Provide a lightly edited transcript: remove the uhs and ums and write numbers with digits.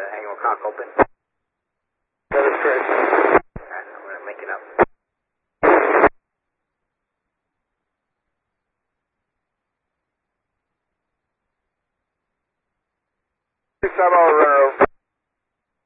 annual cock open. Another stretch. Alright, I'm going to link it up. 650 runner over.